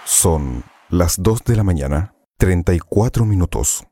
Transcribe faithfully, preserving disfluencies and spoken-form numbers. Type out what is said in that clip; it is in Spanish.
Son las dos de la mañana, treinta y cuatro minutos.